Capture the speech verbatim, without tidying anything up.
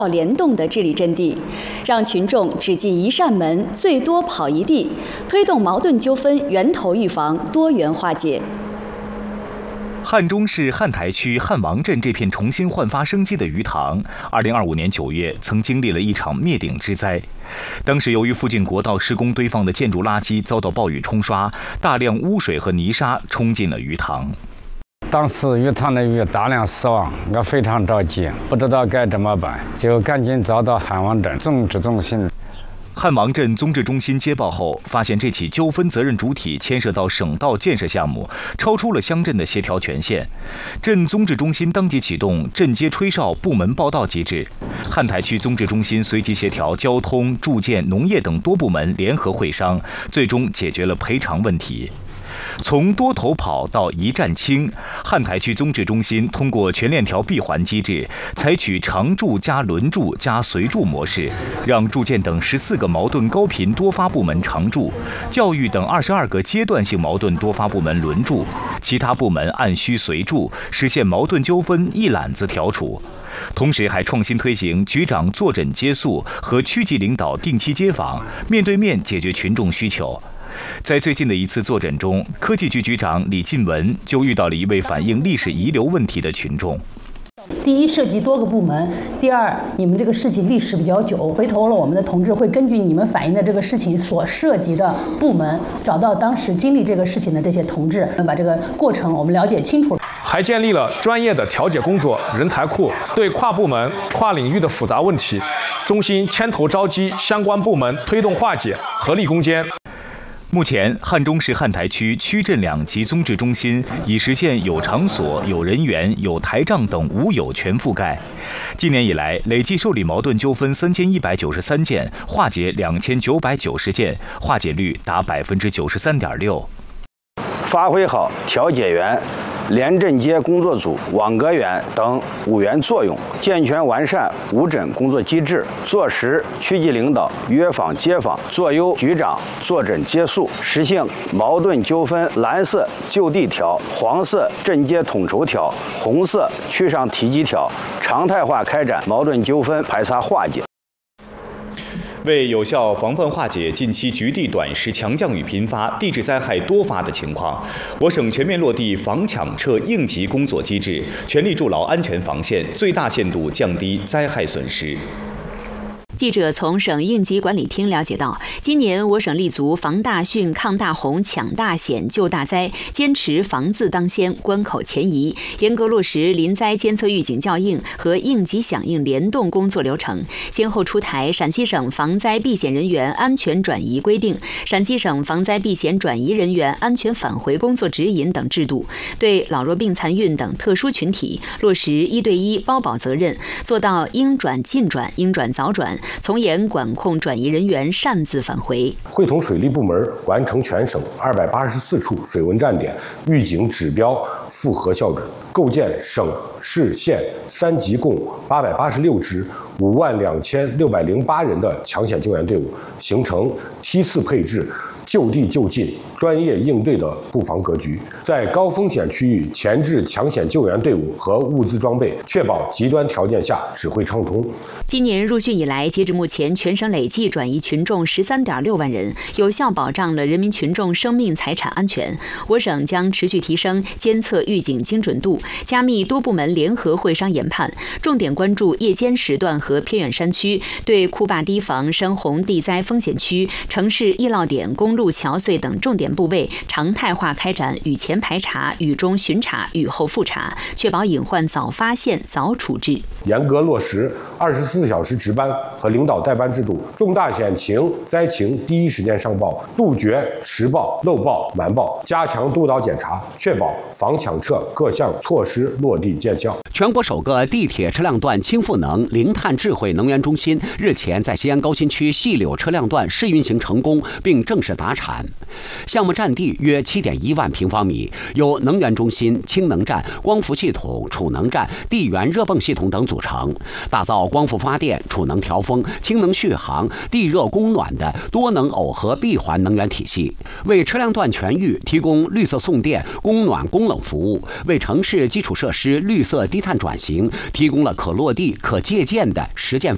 联动的治理阵地，让群众只进一扇门，最多跑一地，推动矛盾纠纷源头预防、多元化解。 汉中市汉台区汉王镇这片重新焕发生机的鱼塘，二零二五年九月曾经历了一场灭顶之灾。当时由于附近国道施工堆放的建筑垃圾遭到暴雨冲刷，大量污水和泥沙冲进了鱼塘。 当时鱼塘的鱼大量死亡，我非常着急，不知道该怎么办，就赶紧找到汉王镇综治中心。 汉王镇综治中心接报后，发现这起纠纷责任主体牵涉到省道建设项目，超出了乡镇的协调权限。镇综治中心当即启动镇街吹哨部门报到机制，汉台区综治中心随即协调交通、住建、农业等多部门联合会商，最终解决了赔偿问题。从多头跑到一站清，汉台区综治中心通过全链条闭环机制，采取常驻加轮驻加随驻模式，让住建等十四个矛盾高频多发部门常驻，教育等二十二个阶段性矛盾多发部门轮驻，其他部门按需随驻，实现矛盾纠纷一揽子调处。同时还创新推行局长坐诊接诉和区级领导定期接访，面对面解决群众需求。在最近的一次坐诊中，科技局局长李进文就遇到了一位反映历史遗留问题的群众。 第一，涉及多个部门；第二，你们这个事情历史比较久，回头了我们的同志会根据你们反映的这个事情所涉及的部门，找到当时经历这个事情的这些同志，把这个过程我们了解清楚了。 还建立了专业的调解工作人才库，对跨部门、跨领域的复杂问题，中心牵头召集相关部门推动化解，合力攻坚。 目前，汉中市汉台区区镇两级综治中心已实现有场所、有人员、有台账等无有全覆盖。今年以来，累计受理矛盾纠纷三千一百九十三件，化解两千九百九十件，化解率达百分之九十三点六。 发挥好调解员、联镇街工作组、网格员等五员作用，健全完善无诊工作机制，坐实区级领导约访接访，坐优局长坐诊接诉，实行矛盾纠纷蓝色就地调、黄色镇街统筹调、红色区上提及调，常态化开展矛盾纠纷排查化解。 为有效防范化解近期局地短时强降雨频发、地质灾害多发的情况，我省全面落地防抢撤应急工作机制，全力筑牢安全防线，最大限度降低灾害损失。 记者从省应急管理厅了解到，今年我省立足防大汛、抗大洪、抢大险、救大灾，坚持防字当先、关口前移，严格落实临灾监测预警校应和应急响应联动工作流程，先后出台陕西省防灾避险人员安全转移规定、陕西省防灾避险转移人员安全返回工作指引等制度，对老弱病残孕等特殊群体落实一对一包保责任，做到应转尽转、应转早转，从严管控转移人员擅自返回。 会同水利部门完成全省二百八十四处水文站点预警指标复核校准，构建省市县三级共八百八十六支五万两千六百零八人的抢险救援队伍，形成梯次配置、就地就近、专业应对的布防格局，在高风险区域前置抢险救援队伍和物资装备，确保极端条件下指挥畅通。 今年入汛以来，截至目前，全省累计转移群众十三点六万人，有效保障了人民群众生命财产安全。我省将持续提升监测预警精准度，加密多部门联合会商研判，重点关注夜间时段和偏远山区，对库坝堤防、深洪地灾风险区、城市易涝点、公路桥隧等重点部位，常态化开展雨前排查、雨中巡查、雨后复查，确保隐患早发现、早处置。 严格落实二十四小时值班和领导带班制度，重大险情、灾情第一时间上报，杜绝迟报、漏报、瞒报，加强督导检查，确保防抢撤各项措施落地见效。 全国首个地铁车辆段氢赋能零碳智慧能源中心日前在西安高新区细柳车辆段试运行成功，并正式达产。项目占地约七点一万平方米，由能源中心、氢能站、光伏系统、储能站、地源热泵系统等组成，打造光伏发电、储能调风、氢能续航、地热供暖的多能耦合闭环能源体系，为车辆段全域提供绿色送电、供暖供冷服务，为城市基础设施绿色低碳转型提供了可落地、可借鉴的实践方案。